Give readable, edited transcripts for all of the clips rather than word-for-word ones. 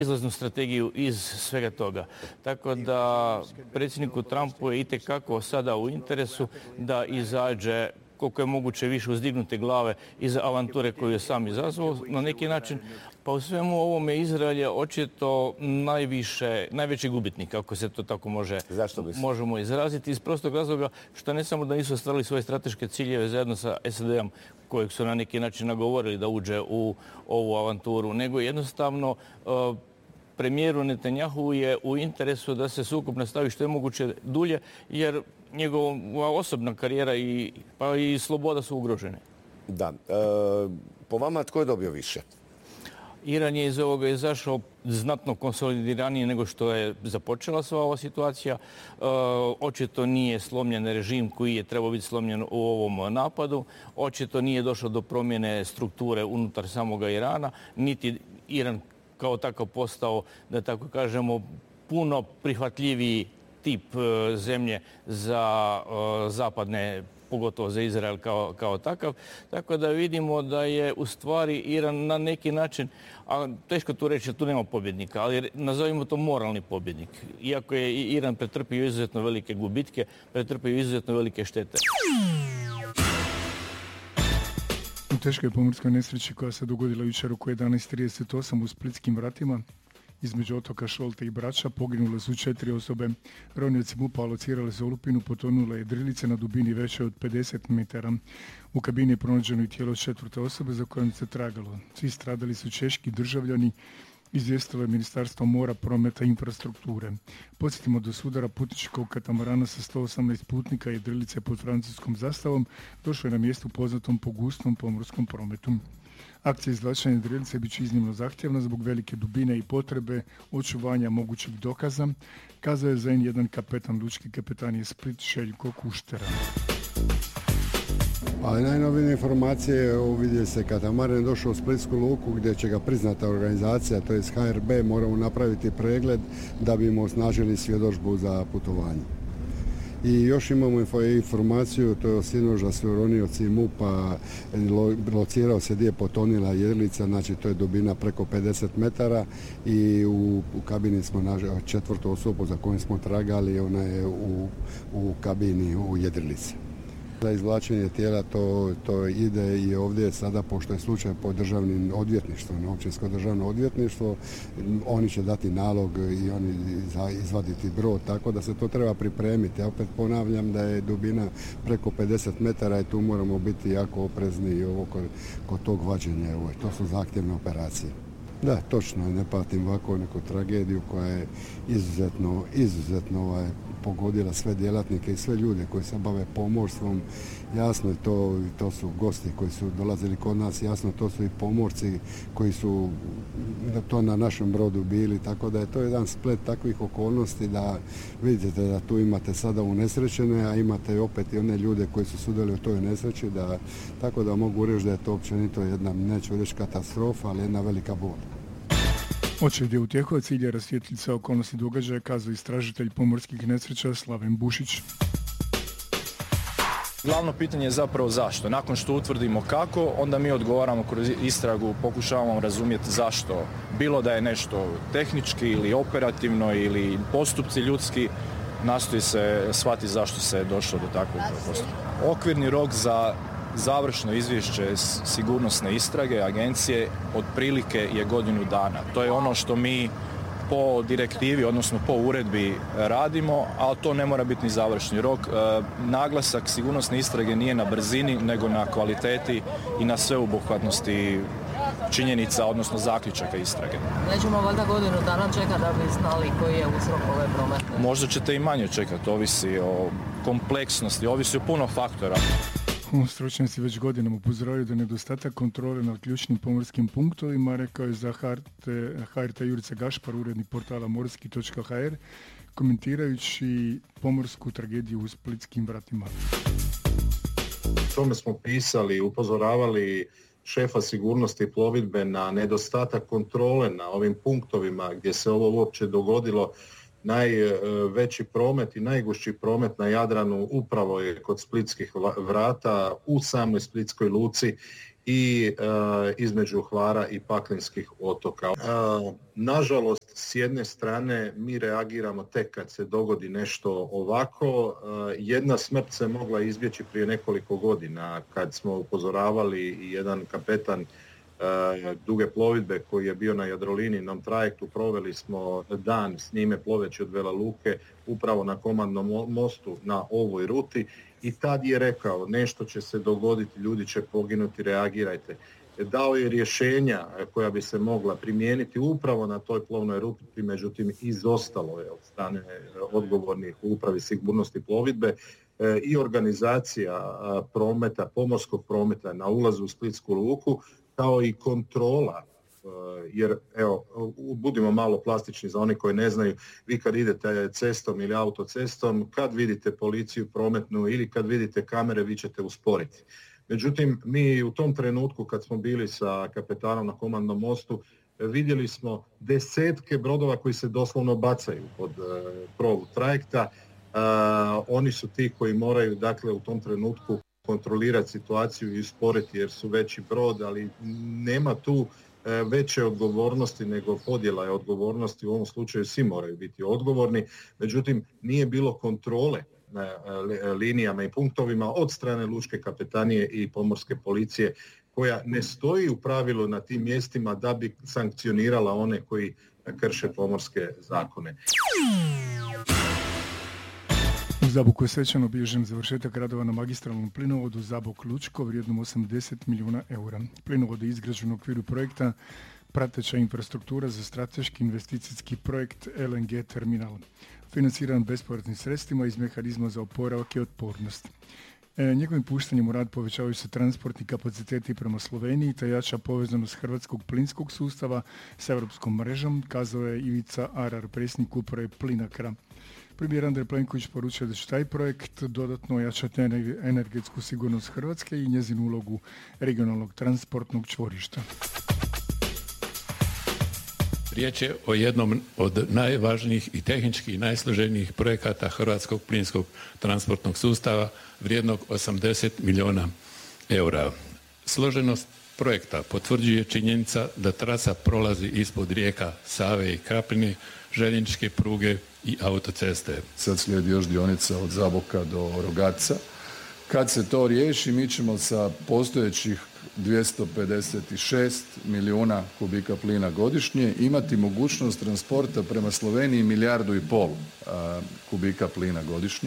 izlaznu strategiju iz svega toga. Tako da predsjedniku Trumpu je itekako sada u interesu da izađe koliko je moguće više uzdignute glave iz avanture koju je sam izazvao na neki način. Pa u svemu ovome Izrael je očito najveći gubitnik, ako se to tako možemo izraziti, iz prostog razloga što ne samo da nisu ostvarili svoje strateške ciljeve zajedno sa SAD-om, kojeg su na neki način nagovorili da uđe u ovu avanturu, nego jednostavno premijeru Netanjahu je u interesu da se sukob nastavi što je moguće dulje, jer njegova osobna karijera pa i sloboda su ugrožene. Da. Po vama tko je dobio više? Iran je iz ovoga izašao znatno konsolidiranije nego što je započela sva ova situacija. Očito nije slomljen režim koji je trebao biti slomljen u ovom napadu. Očito nije došlo do promjene strukture unutar samoga Irana, niti Iran kao takav postao, da tako kažemo, puno prihvatljiviji tip zemlje za zapadne, pogotovo za Izrael kao takav. Tako da vidimo da je u stvari Iran na neki način, a teško tu reći, tu nema pobjednika, ali nazovimo to moralni pobjednik. Iako je Iran pretrpio izuzetno velike gubitke, pretrpio izuzetno velike štete. U teškoj pomorskoj nesreći koja se dogodila jučer oko 11:38 u Splitskim vratima između otoka Šolte i Brača poginule su 4 osobe. Ronioci MUP-a alocirali su olupinu, potonule jedrilice na dubini veće od 50 metara. U kabini je pronađeno i tijelo 4. osobe za kojom se tragalo. Svi stradali su češki državljani, izvijestilo je Ministarstvo mora, prometa i infrastrukture. Podsjetimo do sudara putničkog katamarana sa 118 putnika i jedrilice pod francuskom zastavom došlo je na mjestu poznatom po gustom pomorskom prometu. Akcija izvlačenja jedrilice bit će iznimno zahtjevna zbog velike dubine i potrebe očuvanja mogućeg dokaza, kazao je za N1 kapetan lučke kapetanije Split Željko Kuštera. A najnovije informacije uvidio se katamaran došao u Splitsku luku gdje će ga priznata organizacija, to je HRB, moramo napraviti pregled da bi mu osnažili svjedodžbu za putovanje. I još imamo informaciju, to je sinoć da su ronioci MUP-a locirao se gdje je potonila jedrilica, znači to je dubina preko 50 metara i u kabini smo našli 4. osobu za kojom smo tragali, ona je u kabini u jedrilici. Za izvlačenje tijela to ide i ovdje sada, pošto je slučaj po državnim odvjetništvom, općinsko državno odvjetništvo, oni će dati nalog i oni izvaditi brod, tako da se to treba pripremiti. Ja opet ponavljam da je dubina preko 50 metara i tu moramo biti jako oprezni kod tog vađenja. To su zahtjevne operacije. Da, točno, ne pamtim ovako neku tragediju koja je izuzetno pogodila sve djelatnike i sve ljude koji se bave pomorstvom. Jasno je to su gosti koji su dolazili kod nas, jasno to su i pomorci koji su to na našem brodu bili, tako da je to jedan splet takvih okolnosti da vidite da tu imate sada unesrećene, a imate opet i one ljude koji su sudjelovali u toj nesreći, tako da mogu reći da je to općenito jedna, neću reći katastrofa, ali jedna velika bol. Očevidje utjehova cilja rasvijetljica okolnosti događaja, kazao istražitelj pomorskih nesreća Slaven Bušić. Glavno pitanje je zapravo zašto. Nakon što utvrdimo kako, onda mi odgovaramo kroz istragu, pokušavamo razumjeti zašto. Bilo da je nešto tehnički ili operativno ili postupci ljudski, nastoji se shvatiti zašto se je došlo do takvog postupka. Okvirni rok za završno izvješće sigurnosne istrage agencije otprilike je godinu dana. To je ono što mi po direktivi, odnosno po uredbi radimo, a to ne mora biti ni završni rok. Naglasak sigurnosne istrage nije na brzini, nego na kvaliteti i na sveobuhvatnosti činjenica, odnosno zaključaka istrage. Nećemo valjda godinu dana čekati da bi znali koji je uzrok ove prometne? Možda ćete i manje čekati, ovisi o kompleksnosti, ovisi o puno faktora. Stručnjaci već godinama upozoravaju da nedostatak kontrole nad ključnim pomorskim punktovima, rekao je za HRT Jurica Gašpar, urednik portala morski.hr, komentirajući pomorsku tragediju u Splitskim vratima. O tome smo pisali, upozoravali šefa sigurnosti plovidbe na nedostatak kontrole na ovim punktovima gdje se ovo uopće dogodilo. Najveći promet i najgušći promet na Jadranu upravo je kod Splitskih vrata u samoj Splitskoj luci i između Hvara i Paklenskih otoka. Nažalost, s jedne strane mi reagiramo tek kad se dogodi nešto ovako. Jedna smrt se mogla izbjeći prije nekoliko godina kad smo upozoravali i jedan kapetan duge plovidbe koji je bio na Jadrolininom trajektu, proveli smo dan s njime ploveći od Vela Luke upravo na komandnom mostu na ovoj ruti i tad je rekao nešto će se dogoditi, ljudi će poginuti, reagirajte. Dao je rješenja koja bi se mogla primijeniti upravo na toj plovnoj ruti, međutim izostalo je od strane odgovornih u upravi sigurnosti plovidbe i organizacija prometa, pomorskog prometa na ulazu u Splitsku luku, kao i kontrola, jer evo, budimo malo plastični za one koji ne znaju, vi kad idete cestom ili autocestom, kad vidite policiju prometnu ili kad vidite kamere, vi ćete usporiti. Međutim, mi u tom trenutku kad smo bili sa kapetanom na komandnom mostu, vidjeli smo desetke brodova koji se doslovno bacaju pod provu trajekta. Oni su ti koji moraju, dakle, u tom trenutku kontrolirati situaciju i usporiti jer su veći brod, ali nema tu veće odgovornosti nego podjela je odgovornosti. U ovom slučaju svi moraju biti odgovorni, međutim nije bilo kontrole na linijama i punktovima od strane lučke kapetanije i pomorske policije koja ne stoji u pravilu na tim mjestima da bi sankcionirala one koji krše pomorske zakone. U Zaboku je svečano obilježen završetak radova na magistralnom plinovodu Zabok-Lučko vrijednom 80 milijuna eura. Plinovod je izgrađen u okviru projekta prateća infrastruktura za strateški investicijski projekt LNG terminal, financiran bespovratnim sredstvima iz mehanizma za oporavak i otpornost. Njegovim puštanjem u rad povećavaju se transportni kapaciteti prema Sloveniji te jača povezanost hrvatskog plinskog sustava s europskom mrežom, kazao je Ivica Arar, predsjednik uprave Plinacra. Premijer Andrej Plenković poručio da će taj projekt dodatno ojačati energetsku sigurnost Hrvatske i njezinu ulogu regionalnog transportnog čvorišta. Riječ je o jednom od najvažnijih i tehnički najsloženijih projekata hrvatskog plinskog transportnog sustava vrijednog 80 milijuna eura. Složenost projekta potvrđuje činjenica da trasa prolazi ispod rijeka Save i Krapine, željezničke pruge i autoceste. Sad slijedi još dionica od Zaboka do Rogatca. Kad se to riješi, mi ćemo sa postojećih 256 milijuna kubika plina godišnje imati mogućnost transporta prema Sloveniji 1,5 milijardu kubika plina godišnje.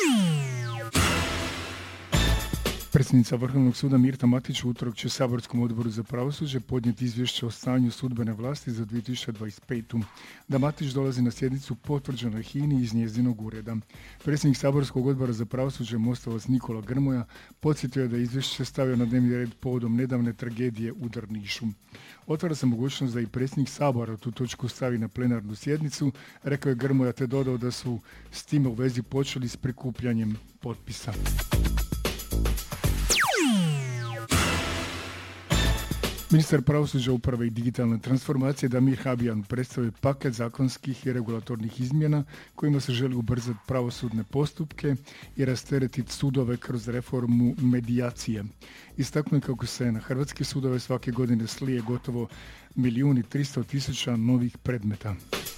Predsjednica Vrhovnog suda Mirta Matić u utorak će Saborskom odboru za pravosuđe podnijeti izvješće o stanju sudbene vlasti za 2025. Da Matić dolazi na sjednicu potvrđenoj HINA-i iz njezinog ureda. Predsjednik Saborskog odbora za pravosuđe Mostovac Nikola Grmoja podsjetio je da izvješće stavio na dnevni red povodom nedavne tragedije u Drnišu. Otvara se mogućnost da i predsjednik Sabora tu točku stavi na plenarnu sjednicu, rekao je Grmoja te dodao da su s time u vezi počeli s prikupljanjem potpisa. Ministar pravosuđa, uprave i digitalne transformacije Damir Habijan predstavio paket zakonskih i regulatornih izmjena kojima se želi ubrzati pravosudne postupke i rasteretiti sudove kroz reformu medijacije. Istaknuo je kako se na hrvatske sudove svake godine slije gotovo 1.300.000 novih predmeta.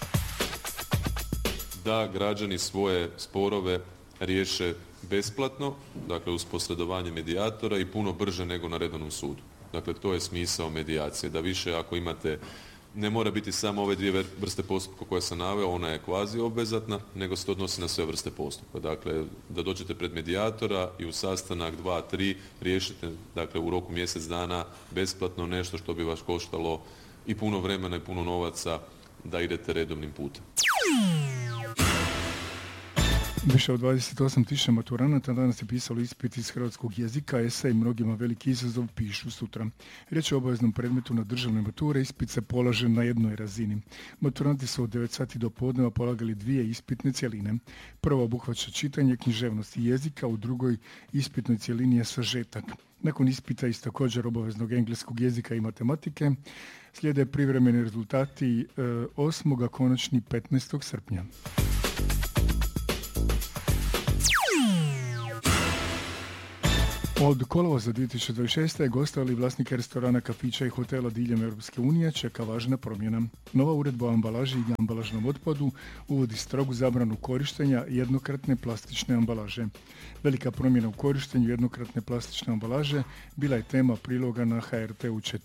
Da građani svoje sporove riješe besplatno, dakle uz posredovanje medijatora i puno brže nego na redovnom sudu. Dakle, to je smisao medijacije, da više ako imate, ne mora biti samo ove dvije vrste postupka koje sam naveo, ona je kvazi obvezatna, nego se to odnosi na sve vrste postupka. Dakle, da dođete pred medijatora i u sastanak 2, 3 riješite, dakle, u roku mjesec dana besplatno nešto što bi vas koštalo i puno vremena i puno novaca da idete redovnim putem. Više od 28.000 maturanata danas je pisalo ispit iz hrvatskog jezika, esej, mnogima veliki izazov pišu sutra. Riječ je o obaveznom predmetu na državne mature, ispit se polaže na jednoj razini. Maturanti su od 9 sati do podneva polagali 2 ispitne cjeline. Prva obuhvaća čitanje, književnost i jezika, u drugoj ispitnoj cjelini je sažetak. Nakon ispita iz također obaveznog engleskog jezika i matematike slijede privremeni rezultati 8. a konačni 15. srpnja. Od kolovoza 2026. gostovali vlasnike restorana, kafića i hotela diljem Europske unije čeka važna promjena. Nova uredba o ambalaži i ambalažnom otpadu uvodi strogu zabranu korištenja jednokratne plastične ambalaže. Velika promjena u korištenju jednokratne plastične ambalaže bila je tema priloga na HRT-u 4.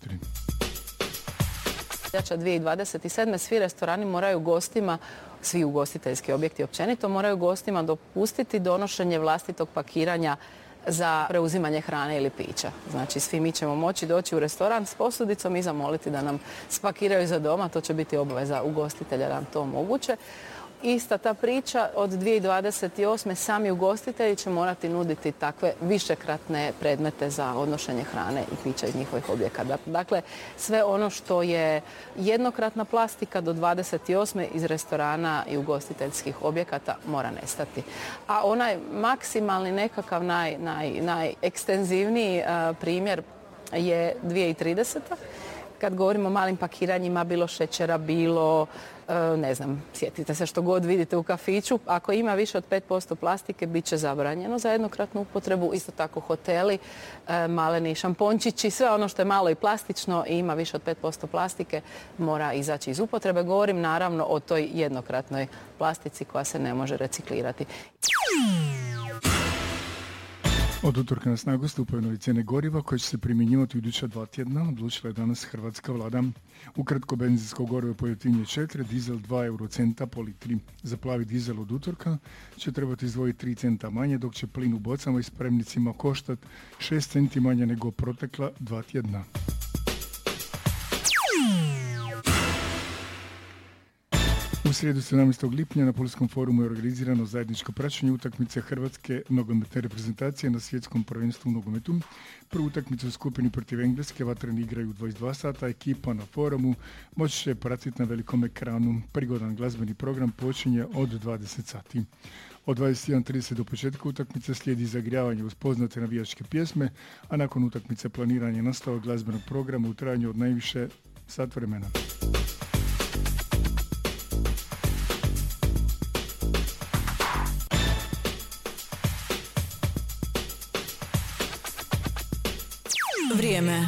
2027. svi restorani moraju gostima, svi ugostiteljski objekti općenito, moraju gostima dopustiti donošenje vlastitog pakiranja za preuzimanje hrane ili pića. Znači, svi mi ćemo moći doći u restoran s posudicom i zamoliti da nam spakiraju za doma. To će biti obaveza ugostitelja da nam to omoguće. Ista ta priča od 2028. sami ugostitelji će morati nuditi takve višekratne predmete za odnošenje hrane i pića iz njihovih objekata. Dakle, sve ono što je jednokratna plastika do 28. iz restorana i ugostiteljskih objekata mora nestati. A onaj maksimalni nekakav najekstenzivniji primjer je 2030. Kad govorimo o malim pakiranjima, bilo šećera, bilo, ne znam, sjetite se što god vidite u kafiću, ako ima više od 5% plastike, bit će zabranjeno za jednokratnu upotrebu. Isto tako hoteli, maleni šampončići, sve ono što je malo i plastično i ima više od 5% plastike mora izaći iz upotrebe. Govorim naravno o toj jednokratnoj plastici koja se ne može reciklirati. Od utorka na snagu stupaju nove cijene goriva koje će se primjenjivati u iduća 2 tjedna, odlučila je danas hrvatska vlada. Ukratko, benzinsko gorivo pojeftinjuje 4, dizel 2 eurocenta po litri. Za plavi dizel od utorka će trebati izdvojiti 3 centa manje, dok će plin u bocama i spremnicima koštati 6 centi manje nego protekla 2 tjedna. U srijedu 17. lipnja na Pulskom forumu je organizirano zajedničko praćenje utakmice Hrvatske nogometne reprezentacije na svjetskom prvenstvu u nogometu. Prvu utakmicu u skupini protiv Engleske vatreni igraju u 22 sata, ekipa na forumu moći će pratiti na velikom ekranu. Prigodan glazbeni program počinje od 20 sati. Od 21.30 do početka utakmice slijedi zagrijavanje uz poznate navijačke pjesme, a nakon utakmice planiranje nastavak glazbenog programa u trajanju od najviše sat vremena. Vrijeme.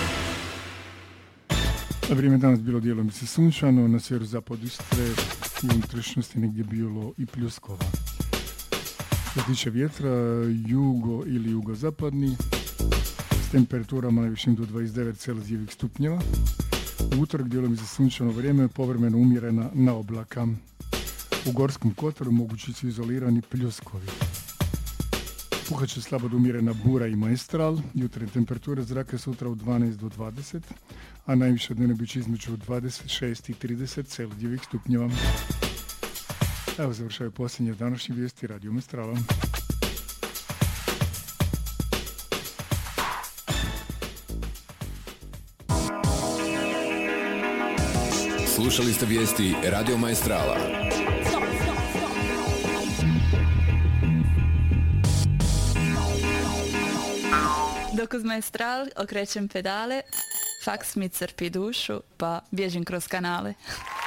Vrijeme danas bilo djelomice sunčano, na sjeverozapadu Istre i unutrašnjosti negdje bilo i pljuskova. Što se tiče vjetra, jugo ili jugozapadni, s temperaturama najvišim do 29 celzijevih stupnjeva. U utorak djelomice sunčano vrijeme, povremeno umjerena na oblaka. U Gorskom kotaru mogući su izolirani pljuskovi. Puhat će slabo do umjerena bura i maestral. Jutarnje temperature zraka sutra od 12 do 20, a najviše dnevno bit će između 26 i 30 celzijevih stupnjeva. Evo završaju posljednje današnje vijesti Radio Maestrala. Slušali ste vijesti Radio Maestrala. Dok uz Maestral okrećem pedale, faks mi crpi dušu, pa bježim kroz kanale.